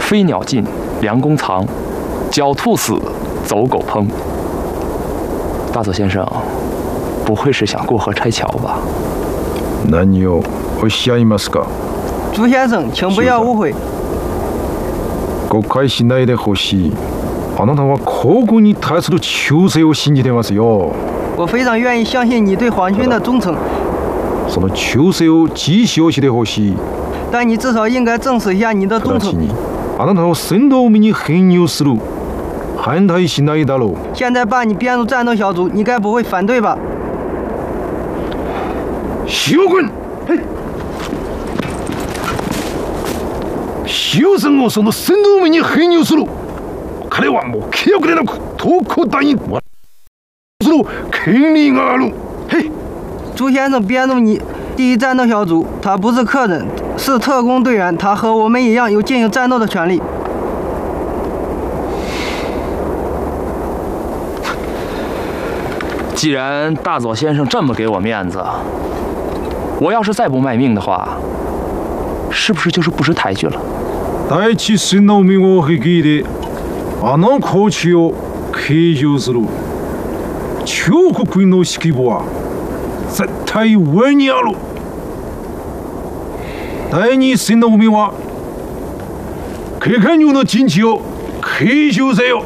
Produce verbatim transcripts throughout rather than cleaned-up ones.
飞鸟尽，良弓藏；狡兔死，走狗烹。大佐先生，不会是想过河拆桥吧？ 何をおっしゃいますか？ 朱先生，请不要误会。 誤解しないでほしい。あなたは皇軍に対する忠誠を信じてますよ。 我非常愿意相信你对皇军的忠诚。 その忠誠を実証してほしい。 但你至少应该证实一下你的忠诚。 あなたを戦闘民に編入する。反対しないだろう。 现在把你编入战斗小组，你该不会反对吧？ 将軍、塩さんをその戦闘民に編入する。彼はもう契約でなく東工大にする権利がある。嘿， 朱先生编入你第一战斗小组，他不是客人，是特工队员，他和我们一样有进行战斗的权利。 既然大佐先生这么给我面子，我要是再不卖命的话，是不是就是不识抬举了？ 第一戦の海を率いてあの高地を継承する中国軍の指揮部は絶対上にある。第二戦の海は警官員の陣地を継承せよ。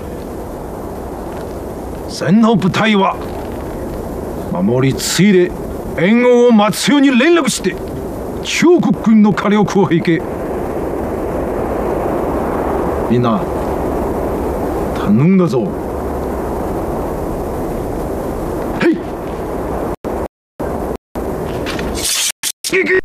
戦の部隊は守り継いで援護を待つように連絡して中国軍の火力を引け。みんな頼んだぞ。へい。行け。